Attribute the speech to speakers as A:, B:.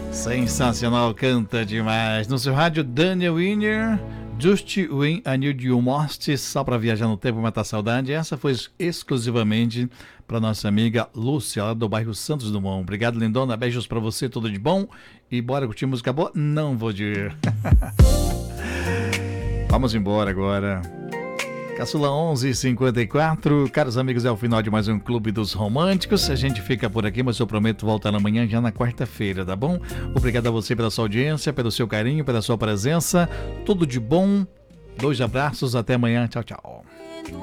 A: Sensacional, canta demais. No seu rádio, Daniel Winner, Just When I Need You Most, só para viajar no tempo e matar saudade. Essa foi exclusivamente para nossa amiga Lúcia, lá do bairro Santos Dumont. Obrigado, lindona. Beijos para você, tudo de bom. E bora curtir música boa? Não vou dir. Vamos embora agora. Caçula 11h54, caros amigos, é o final de mais um Clube dos Românticos. A gente fica por aqui, mas eu prometo voltar amanhã, já na quarta-feira, tá bom? Obrigado a você pela sua audiência, pelo seu carinho, pela sua presença. Tudo de bom. 2 abraços, até amanhã. Tchau, tchau.